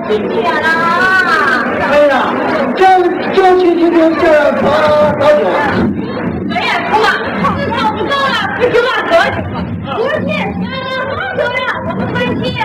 去了。 哎呀，就去听听这婆多久？ 哎呀，叔啊，我不走了，不行了，哥，不去，好久了，我不回去，